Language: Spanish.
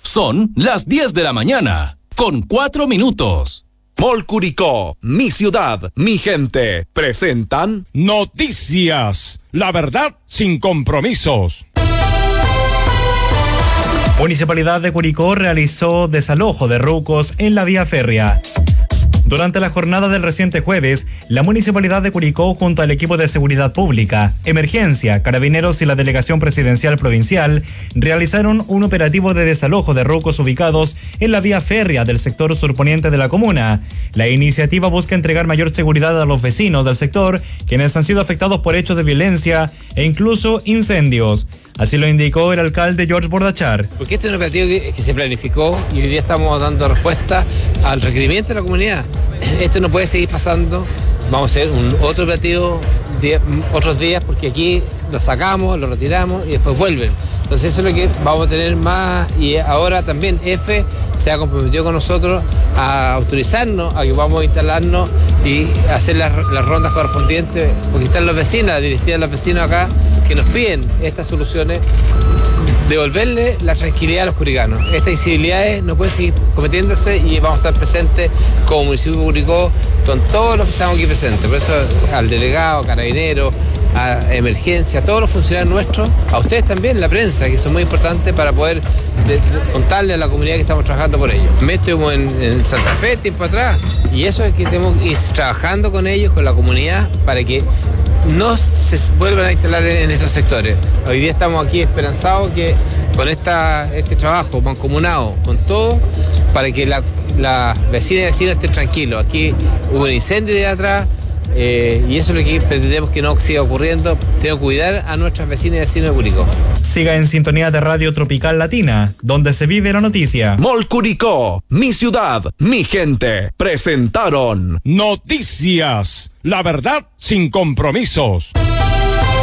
Son las 10 de la mañana, con 4 minutos. Mall Curicó, mi ciudad, mi gente, presentan Noticias, la verdad sin compromisos. Municipalidad de Curicó realizó desalojo de rucos en la vía férrea. Durante la jornada del reciente jueves, la Municipalidad de Curicó, junto al equipo de Seguridad Pública, Emergencia, Carabineros y la Delegación Presidencial Provincial, realizaron un operativo de desalojo de rucos ubicados en la vía férrea del sector surponiente de la comuna. La iniciativa busca entregar mayor seguridad a los vecinos del sector, quienes han sido afectados por hechos de violencia e incluso incendios. Así lo indicó el alcalde George Bordachar. Porque este es un operativo que se planificó y hoy día estamos dando respuesta al requerimiento de la comunidad. Esto no puede seguir pasando. Vamos a hacer otro operativo otros días porque aquí lo sacamos, lo retiramos y después vuelven. Entonces eso es lo que vamos a tener más, y ahora también EFE se ha comprometido con nosotros a autorizarnos a que vamos a instalarnos y hacer las rondas correspondientes, porque están los vecinos, la directiva de los vecinos acá, que nos piden estas soluciones, devolverle la tranquilidad a los curicanos. Estas incivilidades no pueden seguir cometiéndose y vamos a estar presentes como municipio de Curicó con todos los que estamos aquí presentes. Por eso al delegado, carabinero, a Emergencia, a todos los funcionarios nuestros, a ustedes también, la prensa, que son muy importantes para poder contarle a la comunidad que estamos trabajando por ellos. Me estuvimos en Santa Fe tiempo atrás y eso es que tenemos que ir trabajando con ellos, con la comunidad, para que no se vuelvan a instalar en esos sectores. Hoy día estamos aquí esperanzados que con este trabajo mancomunado, con todo, para que la vecina y vecinos estén tranquilos. Aquí hubo un incendio de atrás, y eso es lo que pretendemos que no siga ocurriendo. Tenemos que cuidar a nuestras vecinas y vecinos de Curicó. Siga en sintonía de Radio Tropical Latina, donde se vive la noticia. Mall Curicó, mi ciudad, mi gente, presentaron Noticias, la verdad sin compromisos.